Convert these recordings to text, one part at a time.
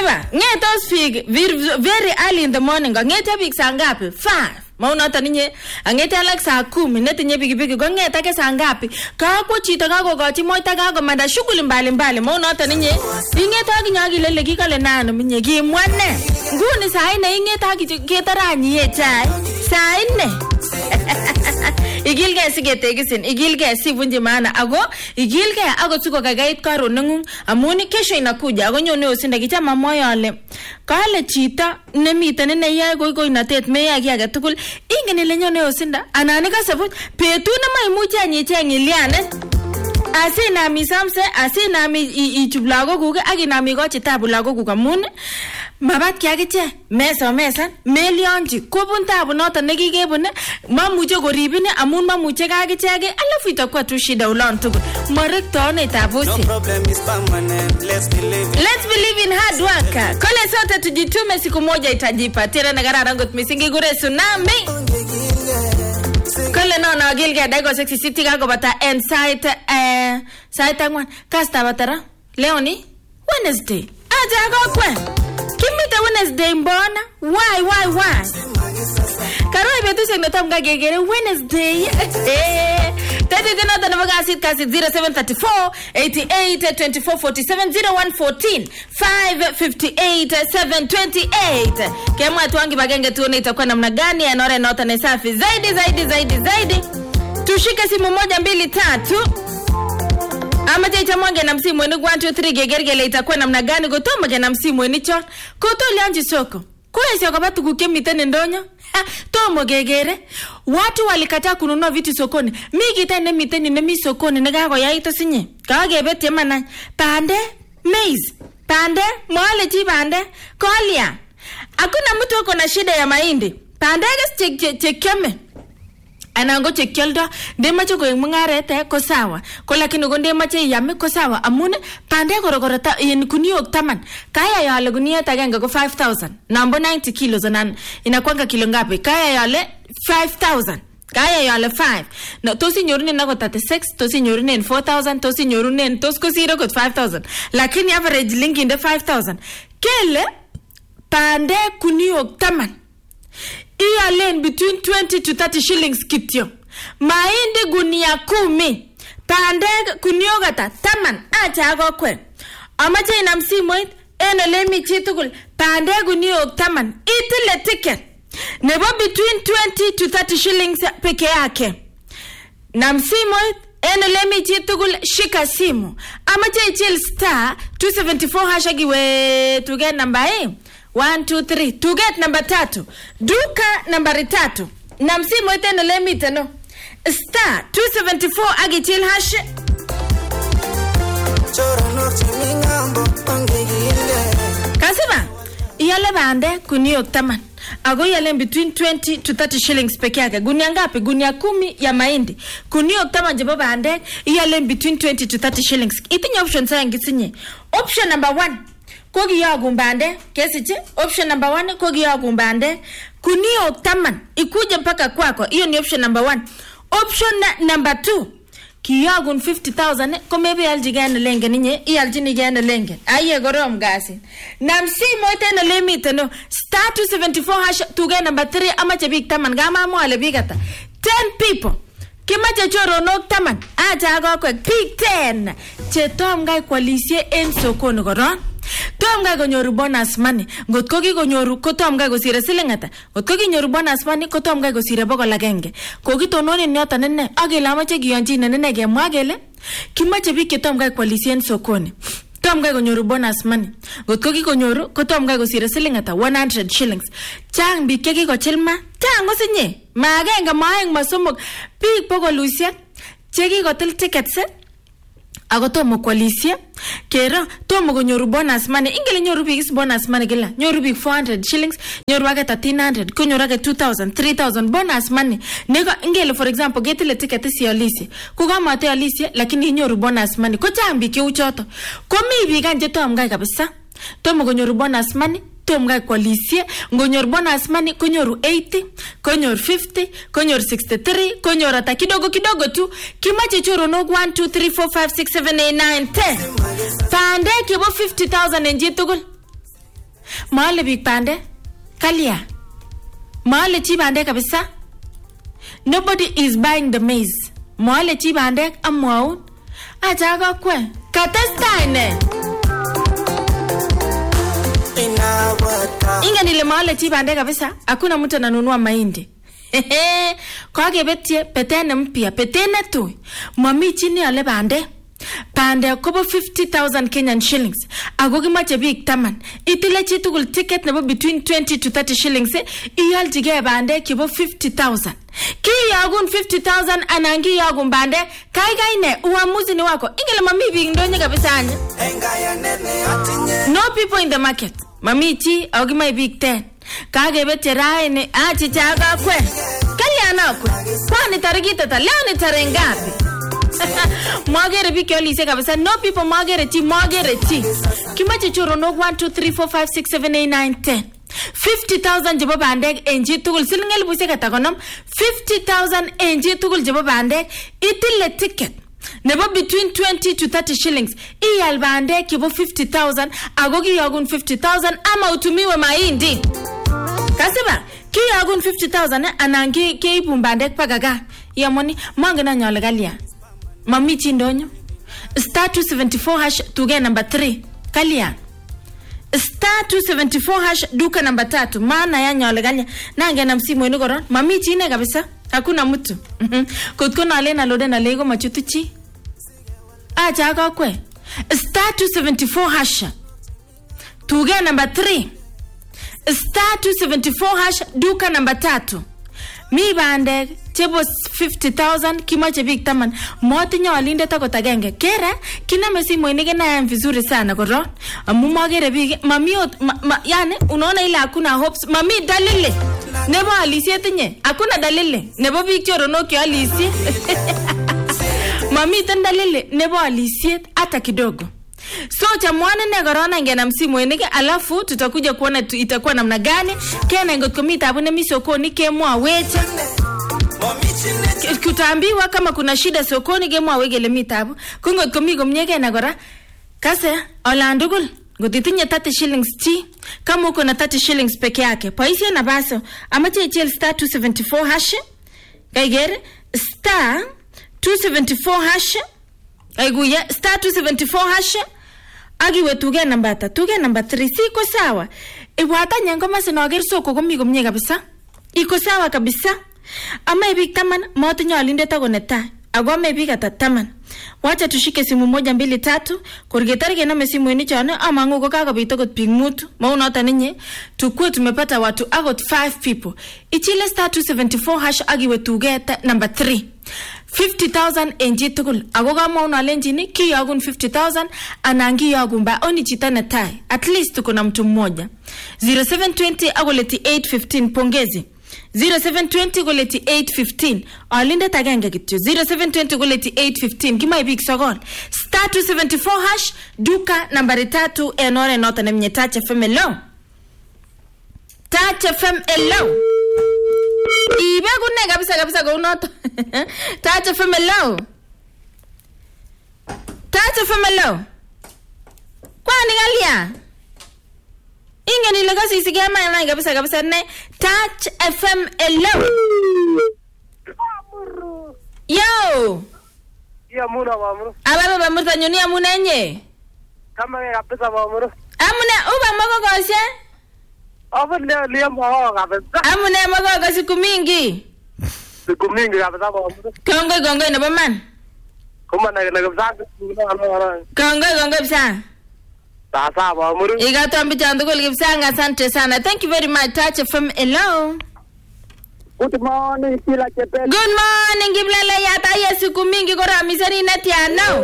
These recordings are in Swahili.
Kasiba, ngetos fig very early in the morning. Ngete big saa ngapi? 5. Maunata ninye angete alak saa 10 netinye pikipiki go ngeta ke saa ngapi? Kako chito kako gochi moita kako manda shughuli mbali. Maunata ninye ingeta kinyagi lele kikale nano minye kimwane. Nguni saa 4 ingeta kitaranyi chai. Saa 4. Igilge sigetegisin igilge sivunje maana igilge tuko kagait karo nangung amuni kesho inakuja ago nyone osinda kichama moyo ale kale chita nemiten ne yae go inatet meya ki age tugul ingen ile nyone osinda anani kasebut petu na maimuchi anyichengi liane asina mi samse asina mi ichublago guge agina mi go chitabu lago guga mun mabat kiagiche mesa melionji kobun tabu noto nekikebune mamuche koribine amun mamuche kagichege alafu itakuwa tu shida ulon tugul marektone tabusi. No problem is permanent, let's believe in hard work. Kole sote tujitume siku moja itajipa tena nagara ngot misingi gure tsunami. Kole no gilge daigo sexy city gago bata and site angwan kasta batara leoni Wednesday aja go kwen kimita Wednesday mbona why karo ibetu sendotam gagegere Wednesday tete tena tanabaga sit kasi 0734 88 24 47 0114 558 728 kema tuangi bagenge tuone itakuwa namna gani anore nota ni safi zaidi tushike simu 1 2 3 ama techa mwange na msimu ni 1 2 3 gegergele itakuwa namna gani gotoma ge na msimu ni chon kotoli anji soko kwesi kwa batu kukemita ndonyo tomo gegere watu walikataa kununua vitu sokoni migi tena miteni na mi sokoni negago yaito sinye kagebete mana pande maize pande mwale chi pande kolia hakuna mtu uko na shida ya mahindi pande chekeme anango chekeldo ndemacho ko mungarete ko sawa ko lakini go ndemache yame ko sawa amune pande gorogorata in kuniok taman kaya yale gunia tagenga ko 5000 nambo 90 kilos anan inakwanga kilo ngapi kaya yale 5000 kaya yale 5 no tosi nyorune nago 36 tosi nyorune 4000 tosi nyorune tosko 0 ko 5000 lakini average link inde 5000 kele pande kuniok taman iyalen between 20 to 30 shillings kityo mahindi gunia 10 pande kuniogata taman acha go kwen amache ina msimoit enele mi chitugul pande guniog taman itile ticket nebo between 20 to 30 shillings peke yake na msimoit enele mi chitugul shika simu amache ichil star 274 hashagi we to get number 1 2 3 to get number 3 duka number 3 na msimu itendo lemite no star 274 agichil hash kasema yale bande kuniok taman ago yale between 20 to 30 shillings peke yake gunia ngapi gunia 10 ya mahindi kuniok taman jebo bande yale between 20 to 30 shillings itinya option sa ngisinye option number 1 kogi yagumbande kesiche option number 1 kogi yagumbande kunio taman ikuje mpaka kwako hiyo ni option number 1 option number 2 kiyagun 50000 ko maybe aljigana lenge ninye iyaljini gana lenge aye gorom gasi namsi moitena limit no star 274 hash to get number 3 amache big taman gama mo ale bigata 10 people kimache choro nok taman acha go kwek big 10 chetom gai kwalisie en sokoni goron tom gai konyoru bonus money ngotko kikonyoru kotom gai kosire silingata ngotko kinyoru bonus money kotom gai kosire 100 kokitononi nyota nene agela amache kiyonjine nene kemwa gele kimache bik chetom gai kwalisie en sokoni tom gai konyoru bonus money ngotko kikonyoru kotom gai kosire silingata 100 shillings chang bik kikochilma tango sinye magenga maeng masomok bik pokolusia cheki kotil tickets ako tomo kwalisia kero tomo konyoru bonus money ingele nyoru bik bonus money kila nyoru bik 400 shillings nyoru age 1300 konyoru age 2000 3000 bonus money nego ingele for example getile ticket si alisi kugama te alisi lakini nyoru bonus money ko chambi ke uchoto komi bik anje tom gai kabisa tomo konyoru bonus money tom gai kwalisia ngonyoru bonus money konyoru 80 konyoru 50 konyoru 63 konyoru ata kidogo tu kimache choro no 1 2 3 4 5 6 7 8 9 10 pande kibo 50000 enje tugul Maale biik bandek. Kalia. Maale chi bandek kabisa. Nobody is buying the maize. Maale chi bandek amwaun. Acha kakwe. Katestai ne. Inga nile maale chi bandek kabisa. Hakuna mtu ananunua mahindi. Kwa kebetie petene mpya, petene tu. Mami chini ale bande. Bande kobo 50,000 Kenyan shillings. Ago kimache biik taman. Itile chitugul ticket nebo between 20 to 30 shillings. Iyalchige bande kibo 50,000. Ki yagun 50,000 anangi yagun bande. Kai ne uamuzi ni wako. Ingele mami biik ndonye kabisa anya. No people in the market. Mami chi au kimai biik 10. Kage bete raene achicha kwe. Kaliana kwe. Kwani tariki tata leo ni tarehe ngapi? Magere biki olise kabisa. No people magere ti. Kimache choro no 1 2 3 4 5 6 7 8 9 10. 50,000 jebo bandek enji tugul silingel buse katakonom 50,000 enji tugul jebo bandek itile ticket nebo between 20 to 30 shillings iyal bandek yebo 50,000 agogi yagun 50,000 ama utumiwe mahindi kasiba ki yagun 50,000 anangi keibu bandek pagaga yamoni mangena nyole galia mami chindonyo star 274 hash tuge number 3 kalia star 274 hash duka namba 3 maana ya nyole galia nange na msimu enu goron mami chine kabisa hakuna mtu kutko na lena lode na lego machutuchi acha kakwe star 274 hash tuge namba 3 star 274 hash duka namba 3 mi bande chebo 50,000 kimache big taman motinyo alinde takotagenge kera kiname simu inige na vizuri sana koron amu magere big mami yani unaona ile hakuna hopes mami dalile nebo alisie tinye hakuna dalile nebo big choro ki alisie mami tan dalile nebo alisie hata kidogo so chamwana ne corona ngena msimu inige alafu tutakuja kuona itakuwa namna gani kena ngotko mitabu ne misokoni kemwa wecha kutambiwa kama kuna shida sokoni gemwa wegele mitabu kungot komi gomnyege na gora kase olandugul ngotitinye 30 shillings chi kama uko na 30 shillings peke yake paisia na baso amache ichel star 274 hash kaigere star 274 hash aiguye star 274 hash agiwe tuge namba 3 siko sawa iwata nyangoma sinoger soko komi gomnyege kabisa iko sawa kabisa ama ibik taman motinyo alinde tagoneta agome ibik atataman wacha tushike simu 1 2 3 kurgetarige na simu ni chane ama nguko kakobito kot ping mutu maunota ninye tukue tumepata watu agot 5 people ichile star 274 hash agiwe tugeta number 3 50,000 enji tugul agoga mauna lenjini ki yagun 50,000 anangi yagumba oni chitana tai at least kuna mtu mmoja 0720 agoleti 815 pongezi 0720 goleti 815 alinde tagenge kityo 0720 goleti 815 kima big sogol star 274 hash duka nambari 3 enore nota na mnye Touch FM hello Touch FM hello ibe kunne kabisa go nota Touch FM hello Touch FM hello kwani galia inge ni lega sisi gema na kabisa ne Touch FM hello yo ya muna wamru aba baba murta nyoni amuna nye kama kabisa wamru amuna uba mago gose avule liam ho kabisa amuna mago gose siku mingi kabisa wamru kongo na baman kuma na kabisa kongo kabisa sasa wamru igatambi chandu kul kibsanga asante sana thank you very much Touch FM hello good morning Sila Chepet good morning giblele ya ta yesu mingi kora miseri netiano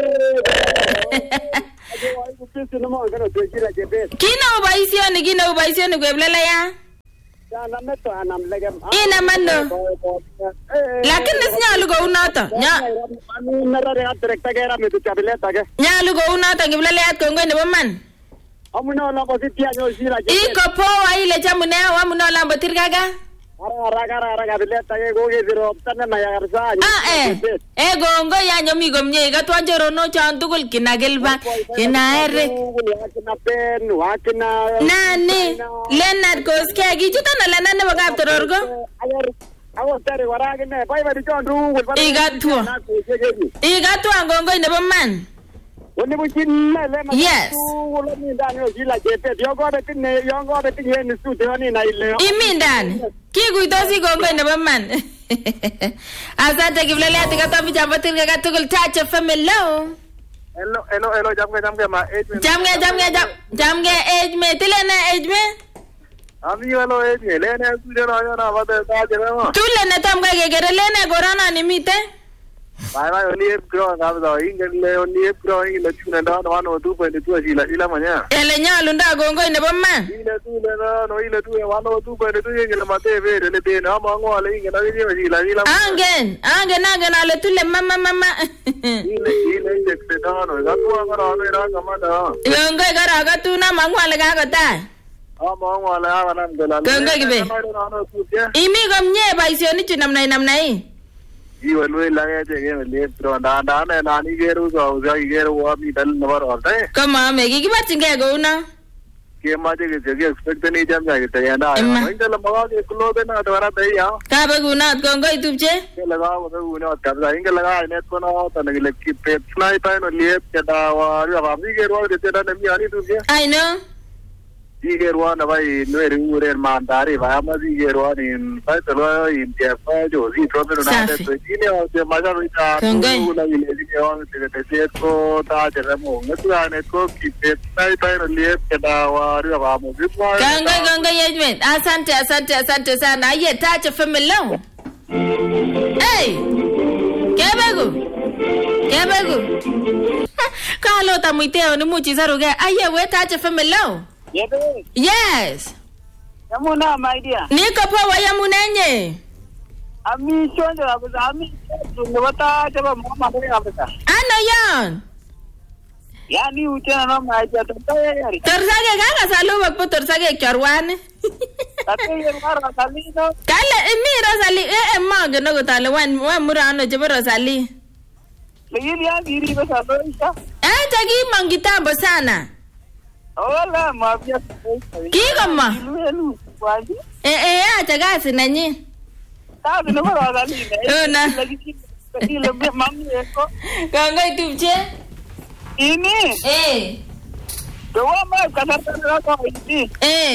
kina ubaisioni kweblele ya ina mando lakini sinyalu ko unato nyalu ko unato giblele ya kongo nebo man iko poa ile chamune wa muno lambo tirgaga Ara kabilet age kokesirobta nemaya kabisa. Gongo yanyo mi komye katwa jorono chan tugul kina Gilbert kina Eric Wakina Ben, wakina nani Leonard Koskei kichuta na Leonard nebo Kaptororgo Awo tare waragine bai bai chon tugul. Igatwa ngongoi nebo man. Woni buchin Yes. Woni ndani kila chepet yongo betinye ni studio ni na ile. Imindan. Kikuitosi ngongoi nebo man. Asante Kiplelea tikatomi jambotirke katugul Touch FM hello. Hello jamge ma age me. Jamge age me tilene age me. Ami hello age me lene studio na yana bade taje ma. Tulene tamga kekere lene korana nimite. Bye only if grow ngabdo ingele only if grow ingele chuna ndo wano 2.2 sila manya. Ele nyalunda ngongoi nebo man. Ile tu no ile tu wano 2.2 ingele mate vere le de na mango ale ingele sila. Angen ale tule mama. Ile tekdano gatwa ngara ra ngamada. Ngongoi karaga tu na mango ale kakota. Mango ale ana ngela. Ngongoi kibe. Imi komnye boisioni chu namna hii. Iwe lwe lage jege le pro ndana nani geru so geru wa mi dal no ro ta kama me kikibarchinge kouna ke ma jege expect ni jam jage ta yana ingala ma ge klo be na dwara ta ya ka be gunat kongoi tupche ke laga ko gunat ka da ingala ga net ko no ta ne le ki pe fly pa no le ke da wa ya mi geru de ta ne mi ani tupche I know Igerwa na bai no ure mandari va ma igerwa ni sai telo in te fa jo si proprio na te ni o se magari ta una ile di o te ko ta te remo ngetu ane ko ki te sai pa no le ke da wa ri va mo bi ma ganga yejmen asante sana ye Touch FM lo hey kebegu kalo ta muiteo ni muchi zaruge aye we Touch FM lo Yes. Yamuna my dear. Niko poa yamunenye. Ami chonjo kabisa ami ngwata chaba mama kabisa. Ano yan? Yani uchana no my dear tayari. Torsage kaka salu wak torsage charwan. Tapi mara salino. Kale mi Rosali mag no gotale wan murano chebo Rosali. Lagi dia diri basa doisha. Tagi mangitambo sana. Hola, mafia. Kigoma. Acha kasi nanyi. Sabi no Rosali. Una. Ile mami eko. Kangoi tupche. Ini. Dewa ma kasar ko ini.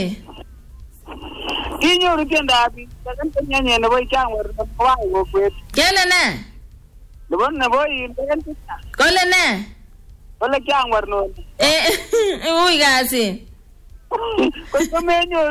Kinyo rutenda abi. Kan nyanya ne boy changwar no wa go kwet. Kele ne? Lebon ne boy kan tita. Kole ne? Kole changwar no. Uy gasi. Ko menyo.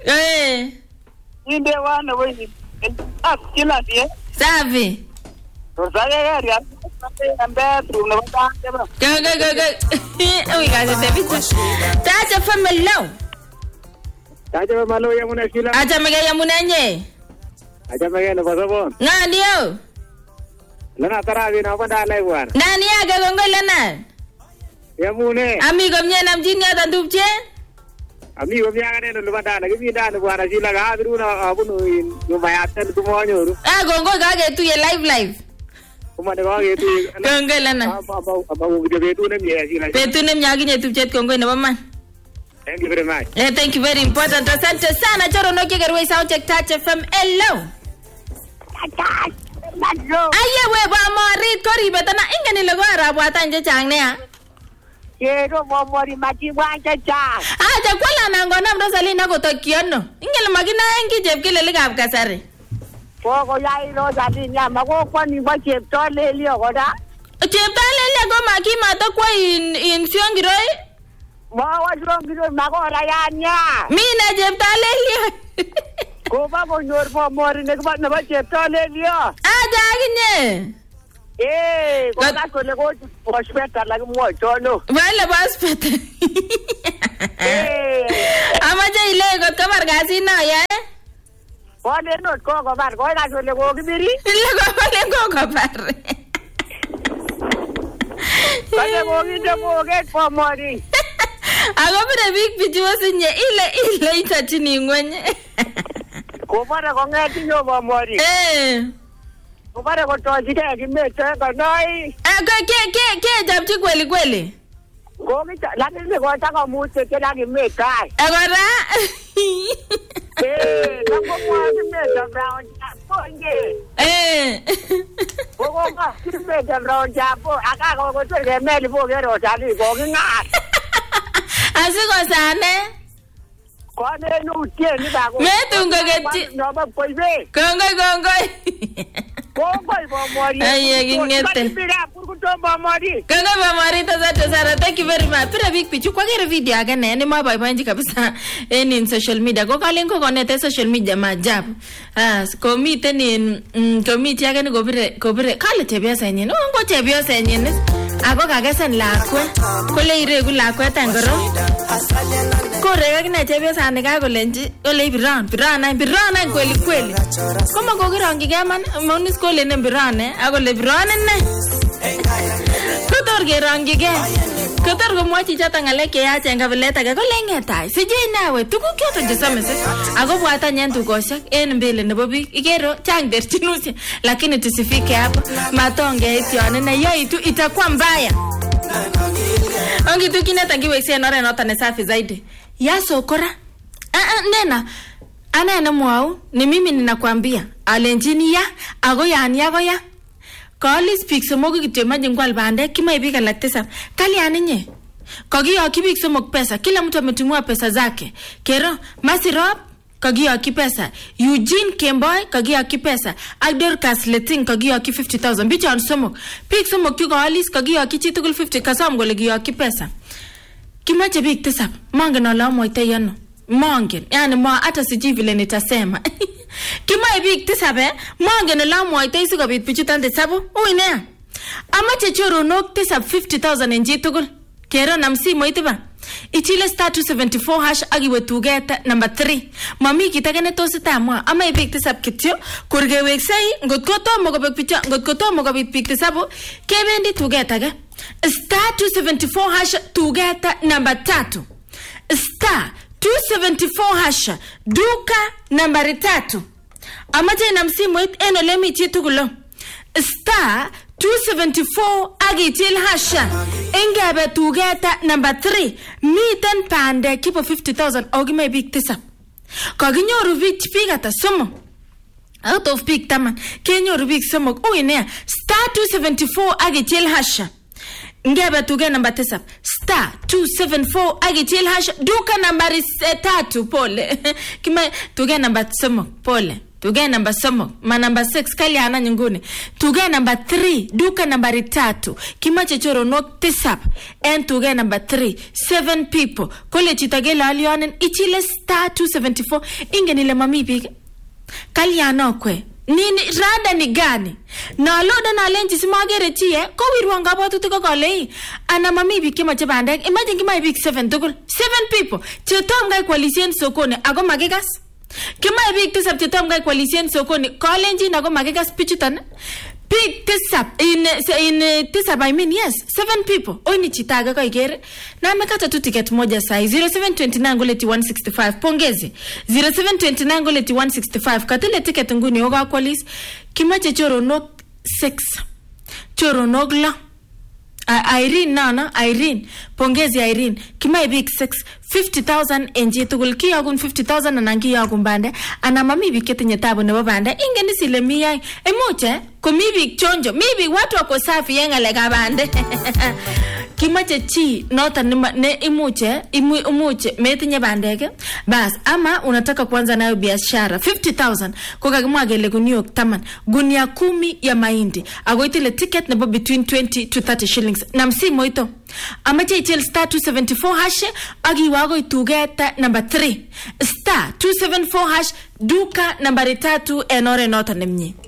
Inde wa ne boy. Kila dia. Safi. To saya ya ambe tu ne ba ba. Go. Uy gasi te bicho. Touch FM lo. Taje malo yamuna kila. Acha mege yamunenye. Acha mege no pasabo. Ngandio. Lana tarabi na banda lai war. Nani aga gongo lana. Yamune. Amigo mnyena mjini hata ndupche. Amigo mnyana no banda na gibi ndani bwana sila ga biru na abunu nyumba ya tena tumonyoru. Gongo kage tu ye live. Kuma de kage tu. Gongo lana. Aba uge betu ne mye sila. Betu ne mnyagi ne tupche gongo ne mama. Thank you very much. Thank you very important. Asante sana choro no kigerwe sound check Touch FM hello. Aye we ba morit kori betana ingeni logo arabwata nje changne ya. Yero momori machiwanja cha. Acha kwala nangona Rosali na kotokiono. Ingele magina engi chepkelele kap kasari. Koko yai Rosali nyama ko kwani ba cheptoleli ogoda. Cheptoleli go makima to kwa in fiongiroi. Mawa jongiro magora yanya. Mina cheptoleli. Ko ba ko nyor momori ne ba cheptoleli. Acha aginye. Ko ka ko le ko hospital la mo chono. Vale hospital. Amaje ile got kamar gasi no ya. Ko le no ko bar ko ka le ko kibiri. Le ko bar. Kale mo gide mo get for mori. Ako bire big pichu wasinye ile ita chini ngwenye. Kopare kongeti nyo bomori. Kopare kotojike kimete kanoi. Ke japchi kweli. Komita lakini kotaka mute tena kimete. Agora. Kama kimete brown japo. Koko kimete brown japo akaka kotoke meli bogero tani kokinga. Asiko sane. Kone nutie ni bako. Metungo geti. No ba poive. Kongoi. Kongoi bomori. Aye gingete. Kongoi bomori tazato Sara. Thank you very much. Pira big pichu kwa kile video agane ni mwa baibanji kabisa in social media. Kwa kalengo konete social media majabu. Komite ni komite agane kopire kale tebiosa yenyewe. Ngo tebiosa yenyewe. Ako kagesen lakwe. Kole iregu lakwe tangoro. Kore kina tebiosa anika kolenji ole biran kweli. Koma kokirongi keman monis kole ne birane akole birane ne. Kotor kerongi ke. Kotor komwachi chata ngalek yachen kabileta ke kole ngetai. Sijui nawe tukuk choto chesamese. Ako bwata nyen tukoshek en mbele nebo biik. Ikero chang terchinusi lakini tusifike hapa. Matonge itione na yoitu itakuwa mbaya. Ongi tu kineta ngiwekse nore nota ne safi zaidi. Yaso kora. Nena. Ana mwau ni mimi ninakwambia. Alenjini ya ago ya. Kali speak somogo kityo imagine kwa albande kima ibika laktesa. Kali aninye. Kagiyo kibik somok pesa. Kila mtu ametumua pesa zake. Kero Masirop kagiyo kipesa. Eugene Kemboy kagiyo kipesa. Agdor Kasleting kagiyo ki 50,000. Bichon somok. Pik somok yuko alis kagiyo ki chitugul 50 kasam gole giyo kipesa. Kimache bik tisap. Mangen ala moite yano. Mangen. Yani hata sijui vile nitasema. Kima ibik tisabe. Mangen ala moite isi kabit pichutan tisabu. Uinea. Amache choro nok tisap 50,000 enji tugul. Kero namsi moite ba. Ichile star 274 hash agiwe tugeta number 3. Mami kitagene tosita mwa. Ama ibik tisap kityo. Kurge weksai. Ngotkoto mogobek picha. Ngotkoto mogobit pik tisabu. Kebendi tugeta ge. Star 274 hash tugeta number 3. Star 274 hash duka nambari 3. Amaje na msimu eno lemi chitugulo. Star 274 agitil hasha. Engebe tugeta number 3. Miten pande kipo 50,000 ogime big tisa. Kaginyoru big pigata somo. Out of big taman. Kenyoru big somo. Uinea. Star 274 agitil hasha. Ngebe tuge namba 9 star 274 agitil hash duka nambari 3 pole. Kima tuge namba 3 pole. Tuge namba 3 ma namba 6 kali ana nyingune. Tuge namba 3 duka nambari 3 kima chechoro nok tisap and tuge namba 3 7 people. Kole chitagela alionen ichile star 274 ingenile mami big. Kali ana kwe. Nini rada ni gani? Na loda na lenji simagere chie ko wirwanga botu ko kole ana mami bikima chebande imagine kima bik 7 tugul 7 people chetom gai coalition sokone ago magigas kima bik tisap chetom gai coalition sokone kolenji nago magigas pichutan big tisap in tisap I mean yes 7 people oni chitaga ko igere na mekata tu ticket moja sai 0729 ngoleti 165 pongezi 0729 ngoleti 165 katile ticket nguni oga kwalis kimache choro no 6 choro nogla Irene pongezi Irene kima big 6 50,000 enji tugul ki yagun 50,000 nangi yagun bande ana mami bikete nyetabo nebo bande ingeni sile miyai emuche ko mibi chonjo mibi watu wako safi yenga lega bande kimache chi nota ne imuche metinye bandege bas ama unataka kuanza nayo biashara 50,000 kwa kagimwagele guniyo taman gunia 10 ya mahindi agoitile ticket nebo between 20 to 30 shillings na msimo ito amache ichil star 274 hash agi wago itugeta number 3 star 274 hash duka nambari 3 enore nota nemnye